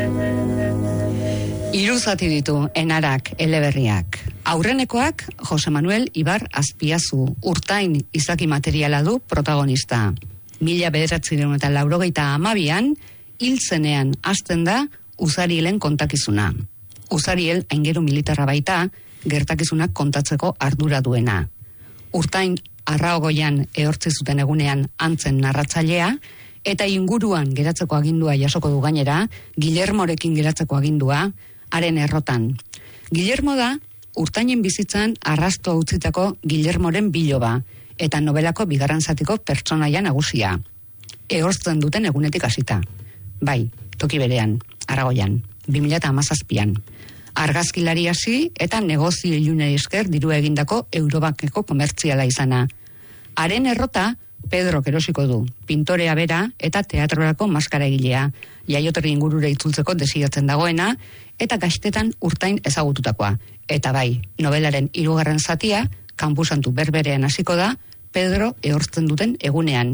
Hiru zati ditu enarak eleberriak. Aurrenekoak Jose Manuel Ibar Azpiazu, Urtain izaki materiala du protagonista. 1982an hil zenean hasten da Uzarielen kontakizuna. Uzariel aingeru militarra baita, gertakizunak kontatzeko ardura duena. Urtain Arraogoian ehortzi zuten egunean antzen narratzailea, eta inguruan geratzeko agindua jasoko du gainera, Guillermorekin geratzeko agindua, haren errotan. Guillermo da, Urtainen bizitzan arrasto utzitako Guillermoren biloba, eta nobelako bigarren zatiko pertsonaia nagusia. Ehortzen duten egunetik hasita. Bai, toki berean, Aragoian, 2017an. Argazkilari hasi eta negozio ilunei esker dirua egindako Eurobakeko komertziala izana. Haren errota, Pedro erosiko du, pintorea bera eta teatrorako maskara egilea, jaioterri ingurura itzultzeko desiatzen dagoena, eta Gaztetan Urtain ezagututakoa. Eta bai, nobelaren 3. zatia, kanpusantu berberean hasiko da, Pedro ehortzen duten egunean,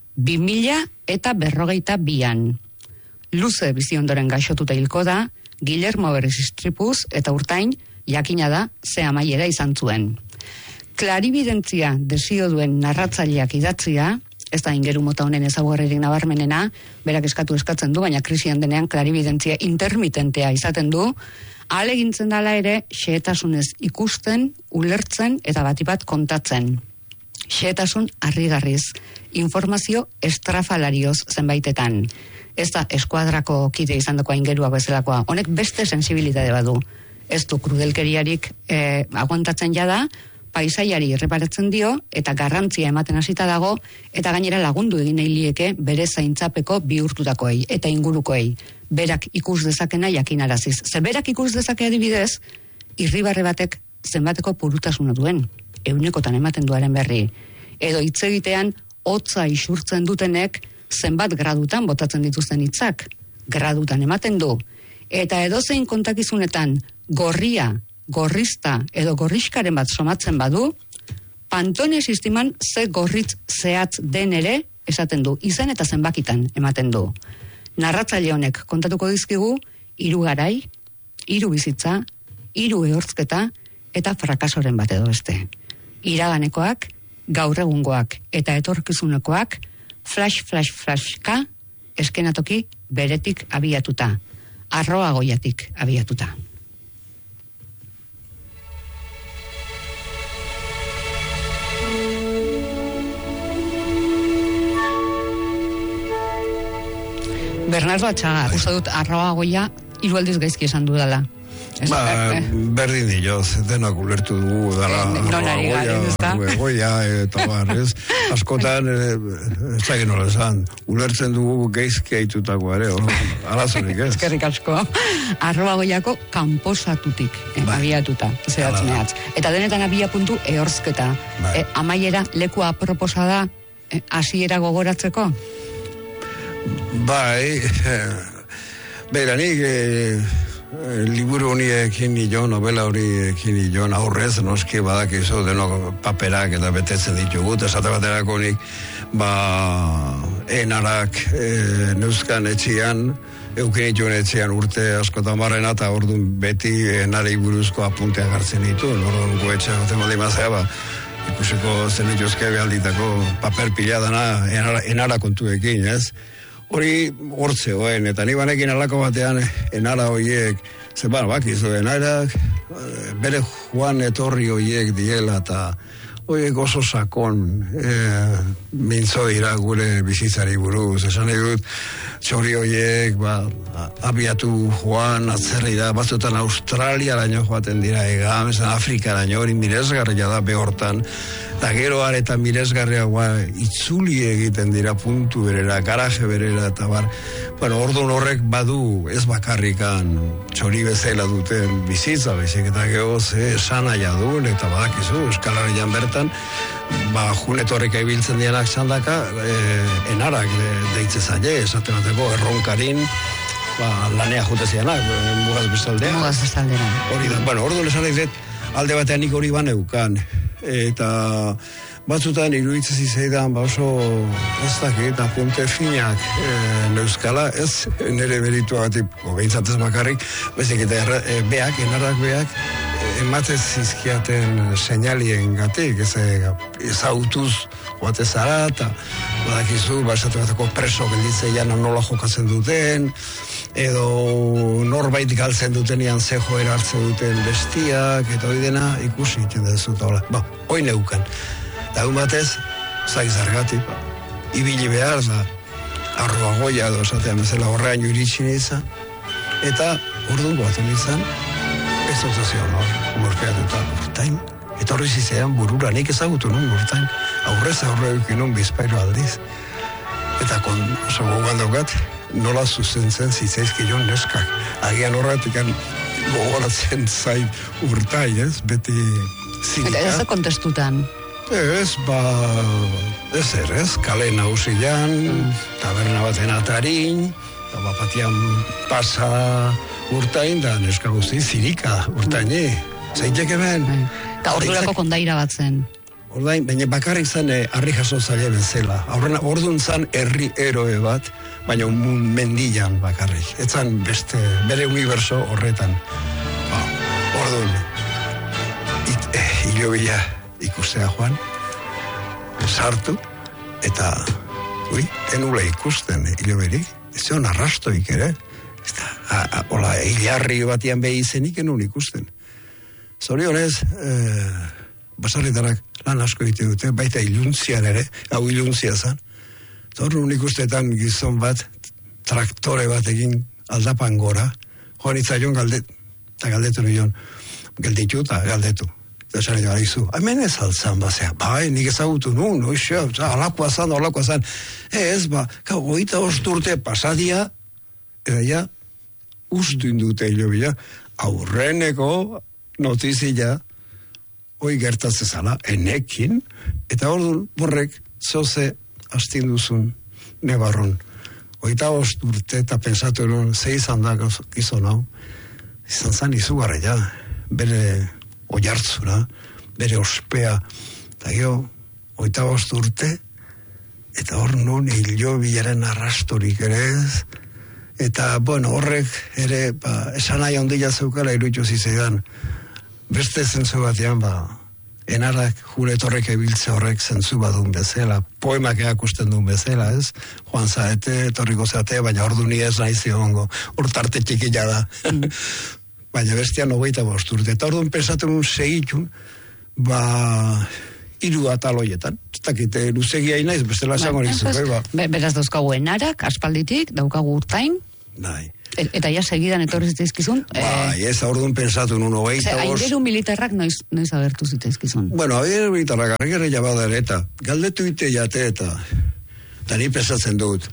2052an. Luze bizi ondoren gaixotuta hilko da, Guillermo berriz istripuz eta Urtain jakina da ze amaiera izan zuen. Klaribidentzia desio duen narratzaileak idatzia, ez da ingeru mota honen ezaugarririk nabarmenena, berak eskatzen du, baina krisian denean klaribidentzia intermitentea izaten du, ahalegintzen dala ere xehetasunez ikusten, ulertzen eta batipat kontatzen. Xehetasun harrigarriz, informazio estrafalarioz zenbaitetan. Ez da eskuadrako kide izandako aingeruak bezalakoa, honek beste sensibilitate badu. Ez du krudelkeriarik aguantatzen jada, paisaiari erreparatzen dio, eta garrantzia ematen hasita dago, eta gainera lagundu egin nahi lieke bere zaintzapeko bihurtutakoei, eta ingurukoei. Berak ikus dezakena jakinaraziz. Ze berak ikus dezake adibidez, irribarre batek zenbateko purutasuna duen, eunekotan ematen duaren berri. Edo hitz egitean, hotza isurtzen dutenek, zenbat gradutan botatzen dituzten hitzak, gradutan ematen du. Eta edozein kontakizunetan gorria, gorrizta edo gorriskaren bat somatzen badu, Pantone sisteman ze gorritz zehatz den ere esaten du, izen eta zenbakitan ematen du. Narratzaile honek kontatuko dizkigu 3 garai, 3 bizitza, 3 ehortzketa eta frakasoren bat edo beste. Iraganekoak, gaur egungoak eta etorkizunekoak, flashka, eskenatoki beretik abiatuta, Arroagoiatik abiatuta. Bernardo Atxaga, uste dut Arroagoia 3 aldiz gaizki esan dudala. Berdin dioz, denak ulertu dugu dala Arroagoia eta barrez. Askotan, ez dakit nola esan, ulertzen dugu gaizki aitutako ere, arazorik ez. Eskerrik asko. Arroagoiako kanposatutik abiatuta, zehatz. Eta denetan abia puntu ehortzketa. Amaiera leku aproposa da hasiera gogoratzeko? Bai, beranik liburu honi ekin nion, novela hori ekin nion, aurrez noski badakizu denok paperak eta betetzen ditugu, esate baterako nik enarak neuzkan etxian, euken dituen etxian urte askotan barrena, eta orduan beti enarei buruzko apunteak hartzen ditu, orduan goetxe goten mazea, ikusiko zen dituzke behalditako paper pila dana enara kontuekin, ez? Hori hortzegoen, eta ni banekin alako batean enara horiek, zeban bakizu enarak, bere joan etorri horiek diela, eta horiek oso sakon mintzo dira gure bizitzari buruz. Esan nahi dut, txori horiek, abiatu joan, atzerri da, batzutan Australiaraino joaten dira, esan Afrikaraino, hori miresgarria da behortan, eta geroan eta miresgarria itzuli egiten dira puntu berera, garaje berera, eta orduan horrek badu ez bakarrikan txori bezala duten bizitza, bezik eta gehoz esan aia duen, eta badakizu, Euskal Herrian bertan, junetorrek ebiltzen dianak zandaka, enarak deitze zaile, esaten bateko, erronkarin, lanea jute zianak, mugaz bestaldean. Mugaz bestaldean. Hori da, orduan esan egizet, alde batean nik hori baneukan, eta batzutan iruditzen zizaidan, oso ez dakit, apunte finak neuskala, ez nire berituagatik, behintzatez bakarrik, bezik eta enarrak beak, ematen zizkiaten seinalien gatik, ezautuz joate zara, eta badakizu, esatu bateko preso gelditzeian nola jokatzen duten, edo norbait galtzen dutenian ze joera hartzen duten bestiak, eta hori dena ikusi iten dezut, hoi neukan. Da batez, zaiz zargatik, ibili behar, arroa goia, esatean bezala horrean iritsi izan, eta orduan goaten izan, ez dut zion morpeatuta urtain, eta horri zizean burura, nik ezagutu nun urtain, aurrez eukin nun bizpairu aldiz, eta oso gogan daukat, nola zuzentzen zitzaizkion neskak. Agian horretik gogoratzen zain urtai, ez? Beti zirika. Eta ez kontestutan? Ez, ez, kale nausian, taberna baten atarin, eta bapatian pasa urtain, da neska guzti zirika urtaini. Zeitek hemen. Eta ordurako kondaira bat zen. Ordain, baina bakarrik zen harri jaso zaila bezala. Orduan zen herri eroe bat, baina mendian bakarrik. Etzan beste, bere universo horretan. Orduan, hilobila ikustea joan, sartu, eta, enula ikusten hiloberik, ez zion arrastoik ere. Hola, hilarri batian behi izenik enun ikusten. Zorionez, basarritarak lan asko egite dute, baita iluntzian ere, hau iluntzia zen. Zorru nik ustetan gizon bat, traktore bat egin aldapan gora, joan itzaion galdetu nion, gelditu eta galdetu. Eta esan edo alizu, hemen ez altzan bazea, nik ezagutu nun, alakoa zan, ez goita osturte pasadia, eta ja, ustu indute hilobila, aurreneko notizia, hoi gertatze zala, enekin, eta orduan borrek zoze hastin duzun nebarron. Hoita urte eta pensatu eron, ze izan da gizon hau, izan zan izugarra ja, bere oiartzura, bere ospea, eta gero, hoita urte, eta hor nun hilobilaren arrastorik ere ez, eta, horrek ere, esan nahi ondila zeukala iruditu zizeidan, beste zentzu batean, enarrak jure etorrek ebiltze horrek zentzu badun bezala, poemak eakusten duen bezala, ez? Joan zaete, etorriko zaete, baina ordu ni ez nahi ziongo, urtarte txikila da. Baina bestian 25 urte. Eta orduan pensatu nun segitun, hiru ataloietan. Ez dakite, luzegia inaiz, bestela esango nizu. Beraz dauzkagu enarak, aspalditik, daukagu urtain. Bai. Eta ja segidan etorri zitzaizkizun. Ez aurduan pensatu nun 25. Aingeru militarrak noiz agertu zitzaizkizun. Aingeru militarrak argera jabadar eta galdetu ite jate eta ni pensatzen dut.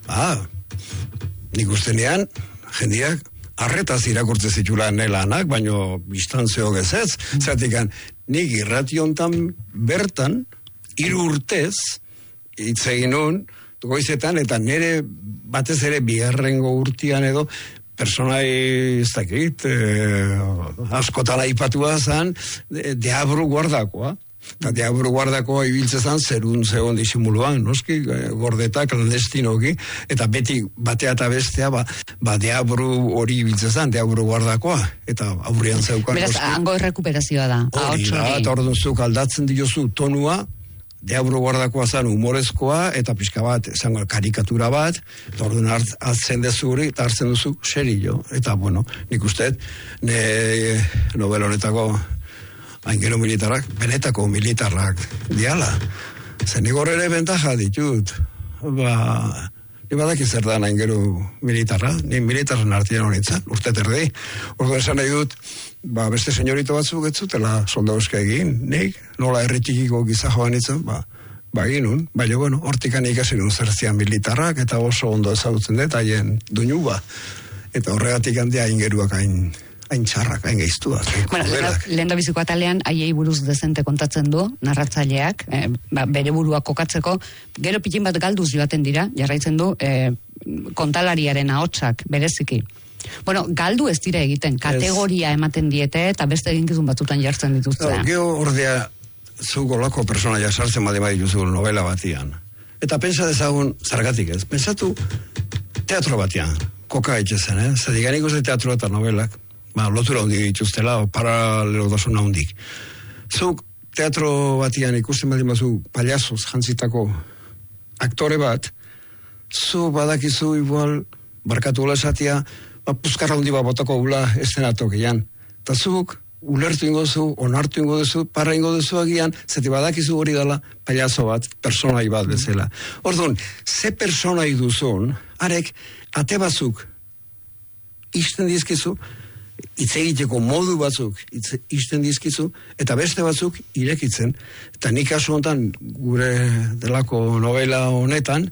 Nik ustenean, jendiak arretaz irakurtze zitula nelanak, baino distantzio gezez, zatikan nik irrationtan bertan 3 urtez itzegin nun, goizetan, eta nire batez ere bigarrengo urtian edo personai, ez dakit, askotan aipatua zen, deabru guardakoa. Eta deabru guardakoa ibiltze zen, zerun zegoen disimuluan, noski, gordeta, klandestinoki, eta beti batea eta bestea, deabru hori ibiltze zen, deabru guardakoa, eta aurrean zeukan. Beraz, hango errekuperazioa da. Hori da, eta orduan zuk aldatzen diozu tonua, deabru guardakoa zen humorezkoa, eta pixka bat, esango karikatura bat, eta orduan hartzen dezuri, eta hartzen duzu serio. Eta, nik usteet, nobel honetako Aingeru militarrak, benetako militarrak diala. Zen igor ere bentaja ditut. Ni badak izer da Aingeru militarra, ni militarren artian honitzen, urte terdi. Orduan esan nahi dut, beste senyorito batzuk etzutela soldauzka egin, nik nola erritxikiko giza joan itzen, eginun, baina hortikan ikasi nun zertzian militarrak, eta oso ondo ezagutzen dut, haien duinu eta horregatik handia Aingeruak hain txarrak, hain geiztuak. Lehen da biziko atalean, haiei buruz dezente kontatzen du, narratzaileak, bere burua kokatzeko, gero pitin bat galduz joaten dira, jarraitzen du, kontalariaren ahotsak bereziki. Galdu ez dira egiten, kategoria ematen diete, eta beste eginkizun batzutan jartzen dituzte. Gero ordea, zu golako personaia sartzen dituzu novela batian. Eta pentsa dezagun, zergatik ez, pentsatu teatro batian, koka etxezen, Zerdik ganik uste teatro eta novelak, lotura hundik dituztela, paralelotasuna hundik. Zuk teatro batian ikusten badimazu paliazoz jantzitako aktore bat, zu badakizu igual, barkatu hola esatia, puzkarra hundi bat botako gula estenatokian. Eta zuk ulertu ingo zu, onartu ingo duzu, parra ingo duzu agian, zeti badakizu hori dela paliazo bat, personai bat bezala. Orduan, ze personai duzun, arek, ate batzuk isten dizkizu, hitz egiteko modu batzuk isten dizkizu, eta beste batzuk irekitzen. Eta nik kasu honetan, gure delako novela honetan,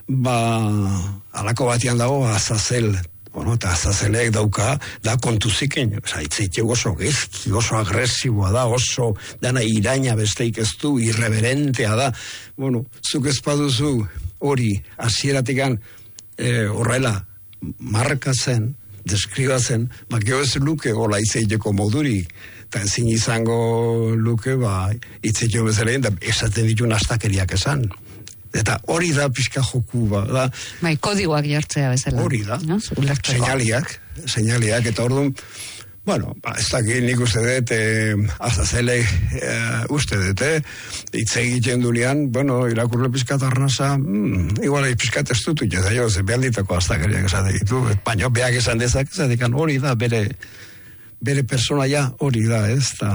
alako batian dago Azazel. Eta Azazelek dauka, da kontuziken, hitzeiteko oso gezki, oso agresiboa da, oso dana iraina besteik ez du, irreverentea da. Zuk ez baduzu hori hasieratikan horrela markatzen, deskribatzen, geho ez luke hola hitzeiteko modurik, eta ezin izango luke, hitzeiteko bezala, da esaten ditu nastakeriak esan. Eta hori da pixka joku da. Kodigoak jartzea bezala. Hori da. Señaliak, eta orduan, ez dakit nik uste dut, Azazelek uste dut, hitz egiten dunean, irakurle pixka tarnaza, igual pixka testutu, ze behalditako astakeriak esate ditu, baina beak esan dezak, esatekan hori da, bere personaia hori da, ez da,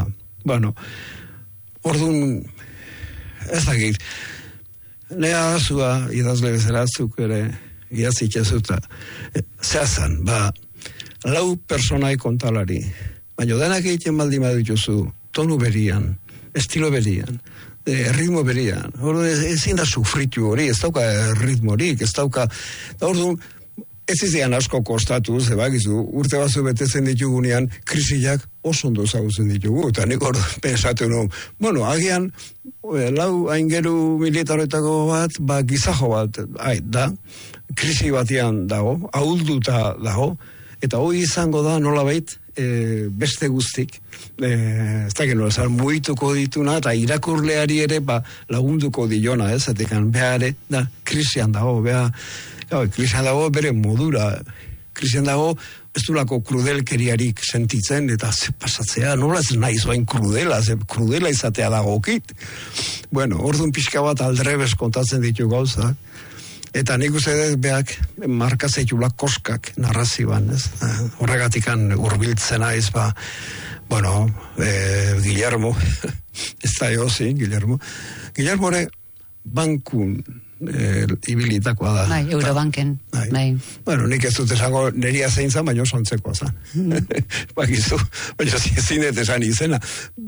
orduan, ez dakit, nea azua idazle bezalatzuk ere idazitzezuta. Zehazan, lau personai kontalari, baina denak egiten baldin badituzu, tonu berian, estilo berian, ritmo berian, ezin da sufritu hori, ez dauka ritmorik, ez dauka, orduan, ez izan asko kostatu, zebakizu, urte batzu betetzen ditugunean, krisiak oso ondo zagutzen ditugu, eta nik hor pensatu nuen, agian, lau aingeru militaroetako bat, gizajo bat, da, krisi batian dago, ahulduta dago, eta hori izango da nolabait beste guztik, ez da geno, muituko dituna, eta irakurleari ere lagunduko diona, etekan, behare, da, krisian dago, krisian dago bere modura, krisian dago ez durako krudelkeriarik sentitzen, eta ze pasatzea, nola ez nahi zoain krudela izatea dagokit. Orduan pixka bat aldrebes kontatzen ditu gauza, eta nik uste dut beak markazeitula koskak narrazioan, horregatikan urbiltzen aiz, Guillermo, ez da jozin, Guillermo ere bankun ibilitakoa da. Eurobanken. Nik ez dut esango neria zein zan, baina osantzekoa zan. Bakizu, baina zinet esan izena.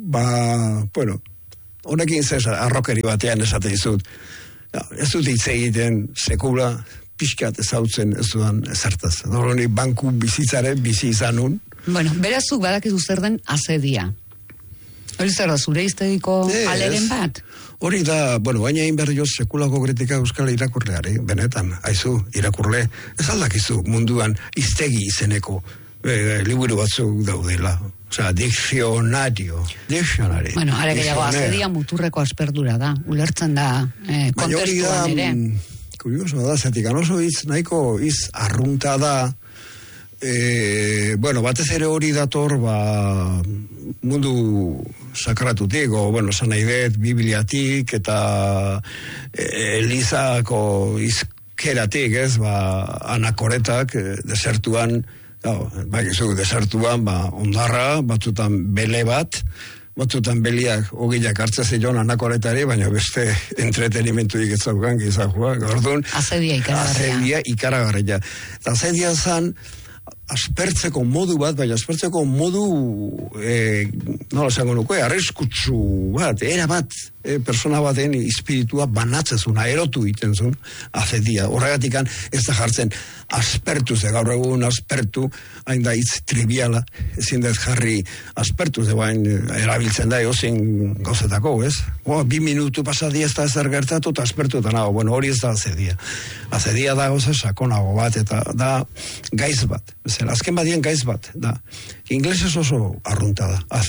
Honekin arrokeri batean esate izut. Ez dut hitz egiten sekula pixkat ezautzen ez dudan ezertaz. Nik banku bizitzaren bizi izanun. Berazuk badakizu zer den azedia. Hori zer da, zure iztegiko aleren bat? Hori da, baina egin behar joz sekulako kritika euskal irakurleari, benetan, haizu, irakurle, ez aldakizu munduan iztegi izeneko liburu batzuk daudela. Diccionario. Are gehiago, azedia muturreko aspertura da, ulertzen da kontestuan ere. Kurioso da, zetik oso hitz nahiko hitz arrunta da, batez ere hori dator, mundu sakratutik, esan nahi dut, bibliatik, eta Elizako izkeratik, anakoretak, desertuan, ondarra, batzutan bele bat, batzutan beliak ogiak hartze zion anakoretari, baina beste entretenimentuik ez zaukan gizahua, orduan, azedia ikaragarria. Eta azedia zan, aspertzeko modu bat, baina aspertzeko modu, nola esango nuke, arriskutsu bat, era bat, persona baten espiritua banatzezuna, erotu iten zuen, azedia. Horregatikan ez da jartzen aspertu, gaur egun aspertu, hain da hitz triviala, ezin dez jarri aspertu, bain erabiltzen da, eozin gauzetako, ez? 2 minutu pasadia ez da ezer gertatu, eta aspertu eta nago, hori ez da azedia. Azedia da gauza sakonago bat, eta da gaiz bat, azken badien gaiz bat, da. Inglesez oso arrunta da, azedia.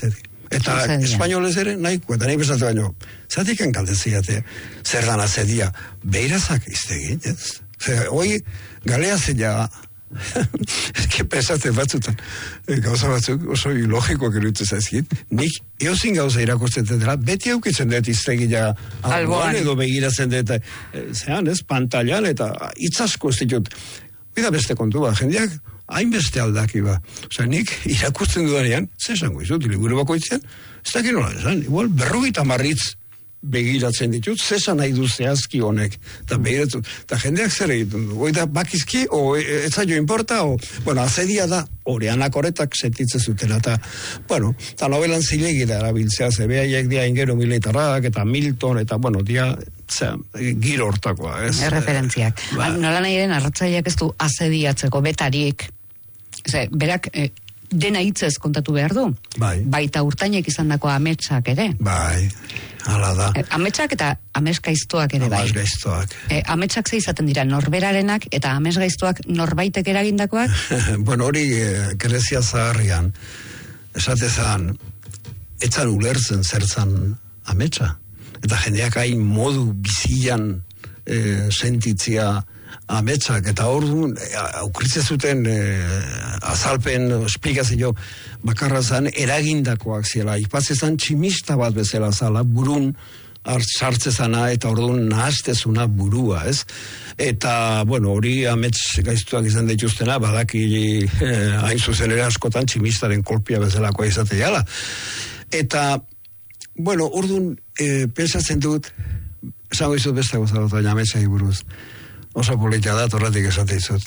Eta espainolez ere nahiko, eta nahi besatu baino, zatik enkaldeziate, zer dan azedia, beirazak iztegin, ez? Hoi, galea zela, eske pesate batzutan, gauza batzuk oso ilogikoak iruditzen zaizkit, nik eozin gauza irakurtzen dela, beti aukitzen dut iztegia alboan edo begiratzen dut, zean ez, pantailan eta itzasko ez ditut. Bida beste kontua, jendeak hainbeste aldaki ba. Osa, nik irakurtzen dudanean, zesango izut, liburu bakoitzean, ez dakit nola esan, igual 50 begiratzen ditut, zesan nahi du zehazki honek, eta begiratzen, eta jendeak zer egiten du, oida bakizki, o ez zailo importa, o, bueno, azedia da, oreanak horretak sentitzen zutela, eta, bueno, eta novelan zilegi da erabiltzea, zebeiak dia ingero militarrak, eta Milton, eta, bueno, dia, giro hortakoa, ez? Erreferentziak. Nola nahi eren, arratzaileak ez du azediatzeko betarik, berak dena hitzez kontatu behar du. Bai. Baita urtainek izandako ametsak ere. Bai, hala da. Ametsak eta amesgaiztoak ere bai. Amesgaiztoak. Ametsak ze izaten dira norberarenak eta amesgaiztoak norbaitek eragindakoak? Bueno, hori Grezia zaharrian, esatezan, etzan ulertzen zertzan ametsa. Eta jendeak hain modu bizian sentitzia ametsak, eta orduan aukritze zuten azalpen, esplikazio bakarra zan, eragindakoak ziela. Ipazizan tximista bat bezala zala, burun sartzezana, eta orduan nahastezuna burua, ez? Eta, bueno, hori amets gaiztuak izan dituztena, badaki hain zuzen ere askotan tximistaren kolpia bezalakoa izate jala. Eta, bueno, orduan pensatzen dut, esango izut beste gozat, baina ametsai buruz. Oso polita da, torratik esate izut.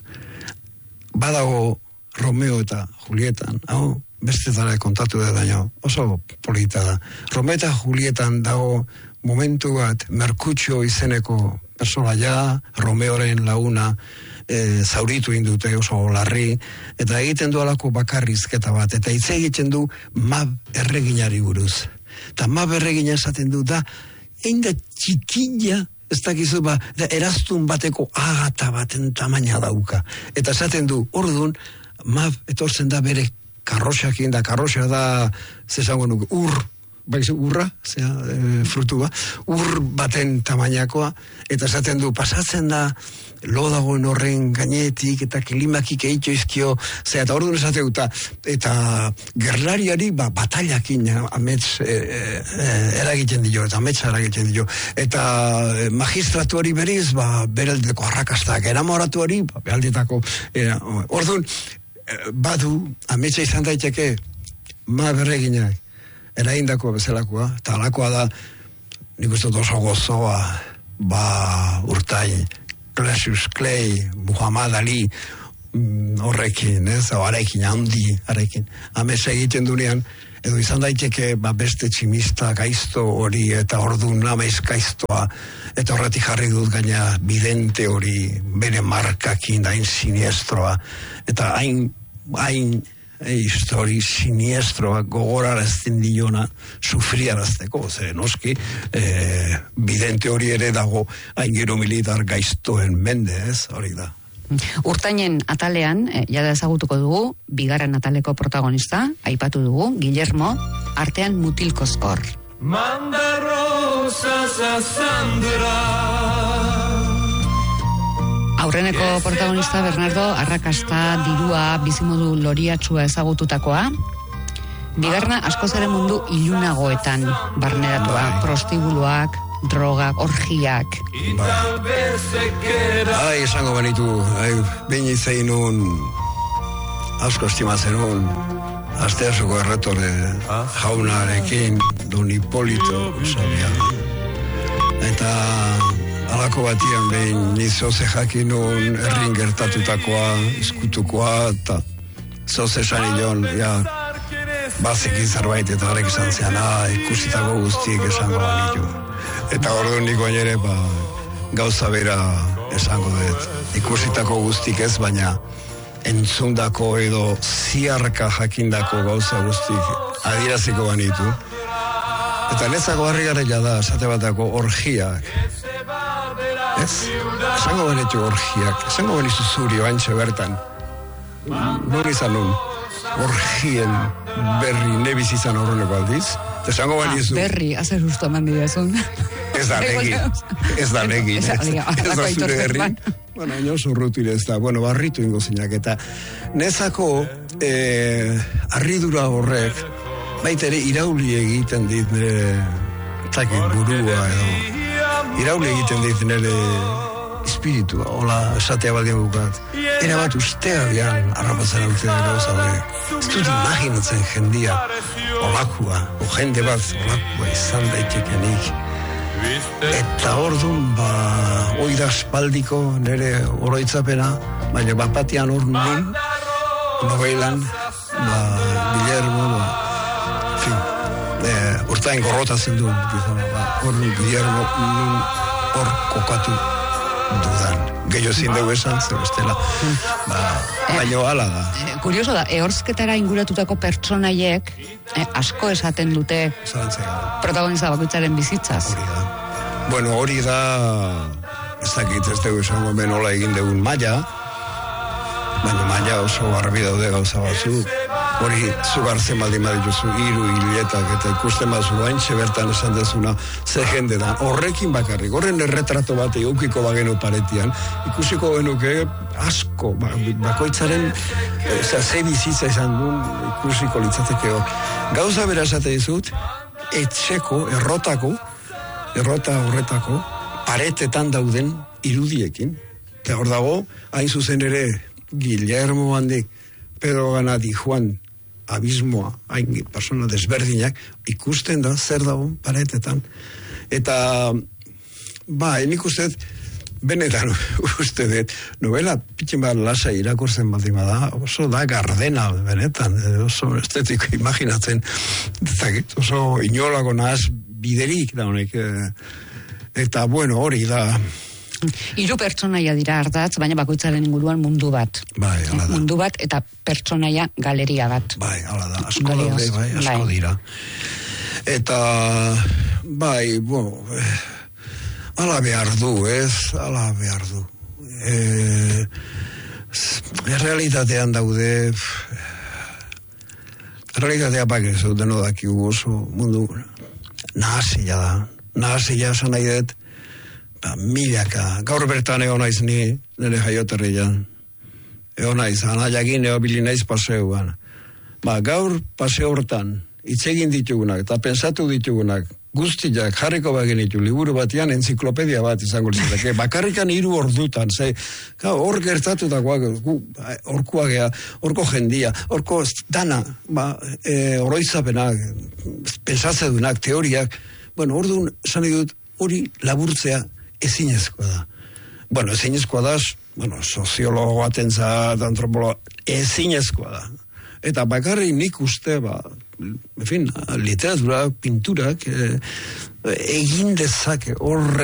Badago Romeo eta Julietan, hau, beste zara kontatu da daño, oso polita da. Romeo eta Julietan dago momentu bat, Merkutxo izeneko personaia, Romeoren launa, zauritu indute oso larri, eta egiten du alako bakarrizketa bat, eta hitz egiten du Mab erreginari buruz. Eta Mab erregina esaten du da, egin da txikina, ez dakizu eraztun bateko agata baten tamaina dauka. Eta esaten du, orduan, Mab etortzen da bere karroxakin, da karroxa da, zesango nuke, urra, frutu ba, ur baten tamainakoa, eta esaten du, pasatzen da, lo dagoen horren gainetik, eta kilimakik eitxo izkio, eta orduan esateu, eta gerlariari batailakin amets eragiten dio, eta ametsa eragiten dio, eta magistratuari beriz, beraldetako arrakastak, enamoratuari, beraldetako, orduan, badu, ametsa izan daiteke, berreginak, eraindako bezalakoa, eta alakoa da, nik uste oso gozoa, urtain, Cassius Clay, Muhammad Ali, horrekin, ez, harekin, harekin. Amesa egiten dunean, edo izan daiteke beste tximista gaizto hori, eta orduan amez gaiztoa, eta horretik jarri dut gaina bidente hori, bere markakin, hain siniestroa, eta hain histori siniestroa gogorarazten diona sufriarazteko, ze noski bidente hori ere dago hain gero militar gaiztoen mende, ez, hori da. Urtainen atalean, jada ezagutuko dugu, bigarren ataleko protagonista, aipatu dugu, Guillermo, artean mutilkozkor. Manda rosas a Sandra. Aurreneko protagonista Bernardo arrakasta, dirua, bizimodu loriatsua ezagututakoa. Bigarna askoz ere mundu ilunagoetan barneratua, prostibuluak, drogak, orgiak. Esango benitu, behin izain nun, asko estimatzen nun, asteasuko erretore jaunarekin, Don Hipolito, eta alako batian behin nizoze jakin nun errin gertatutakoa, izkutukoa, eta zoze esan ion, bazekin zerbait eta horrek izan zean, ikusitako guztiek esango banitu. Eta orduan niko ere, gauza bera esango dut. Ikusitako guztik ez, baina entzundako edo ziarka jakindako gauza guztik adieraziko banitu. Eta nezako harri garrila da, esate batako orgiak. Ez? Esango banitu orgiak. Esango banitu zuri oantxe bertan. Non izan nun. orgien berri nebiz izan horreneko aldiz. Esango balizu. Berri, hazer justu eman bidezun. Ez da negin. Ez da zure herri. Bueno, inoz urrutu ez da. Bueno, barritu ingo zinak. Eta nezako arridura horrek, baita ere irauli egiten dit nire burua edo. Irauli egiten dit nire espiritua, hola esatea baldien bukat. Era bat ustea bian arrapatzen haute gauza hori. Ez dut imaginatzen jendia olakua, o jende bat olakua izan daitekenik. Eta orduan, hoi da espaldiko nire oroitzapena, baina bapatian hor nun, novelan, Guillermo, urtain gorrotazen duen, hor Guillermo nun hor kokatu dudan. Gehiago zindegu esan, zer bestela. Baina hala da. Kurioso da, ehorzketara inguratutako pertsonaiek asko esaten dute protagonista bakoitzaren bizitzaz. Hori da. Bueno, hori da, ez dakit ez dugu esango benola egin dugun maila, baina maila oso garbi daude gauza batzuk. Hori zugartzen baldin badituzu 3 hiletak eta ikusten bazu haintxe bertan esan dezuna ze jende da. Horrekin bakarrik, horren erretrato bat eukiko bagenu paretian, ikusiko genuke asko, bakoitzaren ze bizitza izan duen ikusiko litzatekeo. Gauza bera esate dizut, etxeko, errota horretako, paretetan dauden irudiekin. Eta hor dago, hain zuzen ere, Guillermo handik, Pedro Ganadi, Juan, abismoa, hain persona desberdinak, ikusten da, zer dago, paretetan. Eta, nik uste, benetan uste dut, novela pitxen bat lasa irakurtzen baldin bada, oso da gardena, benetan, oso estetiko imaginatzen, oso inolako nahaz biderik da honek, eta bueno, hori da. 3 pertsonaia dira ardatz, baina bakoitzaren inguruan mundu bat. Bai, hala da. Mundu bat eta pertsonaia galeria bat. Bai, hala da, asko daude, asko dira. Eta, ala behar du, ala behar du. Realitatean daude, realitatea pakezu denodakigu oso mundu nahazila da. Nahazila esan nahi dut, milaka, gaur bertan egon naiz ni, nire jaioterrian. Egon naiz, anaiakin eobili naiz paseuan. Gaur paseo hortan, itzegin ditugunak, eta pensatu ditugunak, guztiak jarriko bagenitu, liburu batian, enziklopedia bat izango litzateke, bakarrikan 3 ordutan, hor gertatutakoak, horkoagea, horko jendia, horko dana, oroizapenak, pensatzedunak, teoriak, orduan, esan dut, hori laburtzea ezinezkoa da. Ezinezkoa da, soziologo batentzat, antropologo, ezinezkoa da. Eta bakarri nik uste, literatura, pinturak, egin dezake,